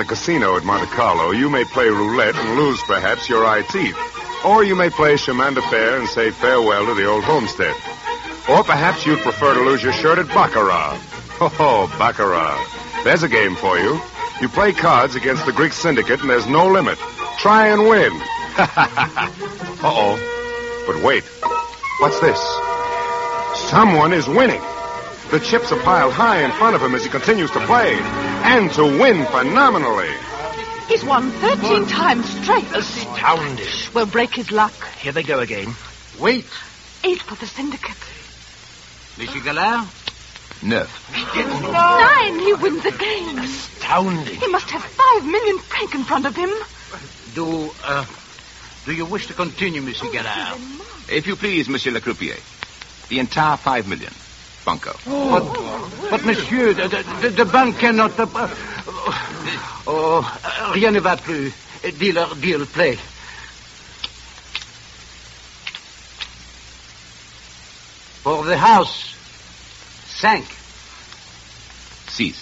the casino at Monte Carlo, you may play roulette and lose, perhaps, your eye teeth. Or you may play chemin de fer and say farewell to the old homestead. Or perhaps you'd prefer to lose your shirt at Baccarat. Oh, Baccarat. There's a game for you. You play cards against the Greek syndicate, and there's no limit. Try and win. Uh-oh. But wait. What's this? Someone is winning. The chips are piled high in front of him as he continues to play. And to win phenomenally. He's won 13 times straight. Astounding. We'll break his luck. Here they go again. Wait. 8 for the syndicate. Monsieur Gallard? 9. 9. He wins again. Astounding. He must have 5 million francs in front of him. Do you wish to continue, Monsieur Gallard? If you please, Monsieur le Croupier. The entire 5 million. Bunko. But monsieur, the bank cannot... rien ne va plus. Deal, play. For the house, 5. Seize.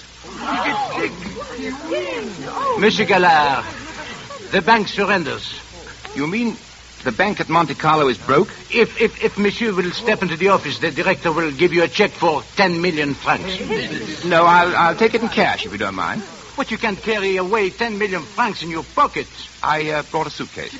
Monsieur Gallard, the bank surrenders. You mean the bank at Monte Carlo is broke? If monsieur will step into the office, the director will give you a check for 10 million francs. No, I'll take it in cash, if you don't mind. But you can't carry away 10 million francs in your pocket. I brought a suitcase.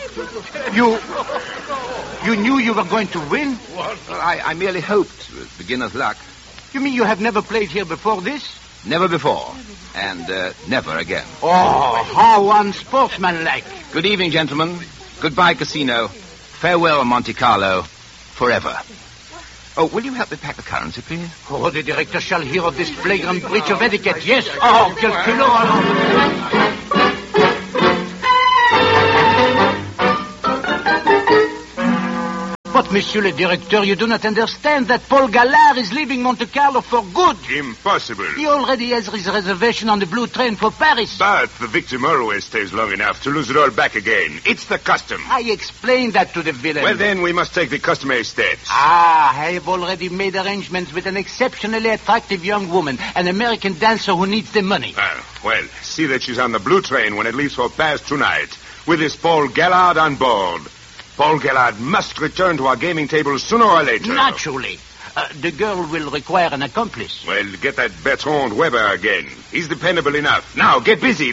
You knew you were going to win? Well, I merely hoped. Beginner's luck. You mean you have never played here before this? Never before. And never again. Oh, how unsportsmanlike. Good evening, gentlemen. Goodbye, casino. Farewell, Monte Carlo. Forever. Oh, will you help me pack the currency, please? Oh, the director shall hear of this flagrant breach of etiquette, yes. Oh, quel culot. But, Monsieur le Directeur, you do not understand that Paul Gallard is leaving Monte Carlo for good. Impossible. He already has his reservation on the blue train for Paris. But the victim always stays long enough to lose it all back again. It's the custom. I explained that to the villain. Well, then we must take the customary steps. I have already made arrangements with an exceptionally attractive young woman, an American dancer who needs the money. Well, see that she's on the blue train when it leaves for Paris tonight, with this Paul Gallard on board. Paul Gallard must return to our gaming table sooner or later. Naturally. The girl will require an accomplice. Well, get that Bertrand Weber again. He's dependable enough. Now, get busy.